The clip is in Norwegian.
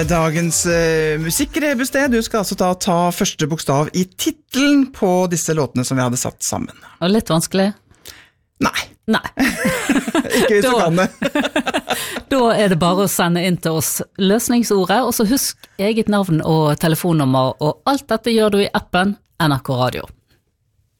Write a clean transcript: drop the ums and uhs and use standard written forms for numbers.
Dagens musikkrebusted, du skal altså ta første bokstav I titelen på disse låtene som vi hadde satt sammen. Og litt vanskelig? Nei. Ikke hvis du kan det. Da det bare å sende inn til oss løsningsordet, og så husk eget navn og telefonnummer, og alt dette gjør du I appen NRK Radio.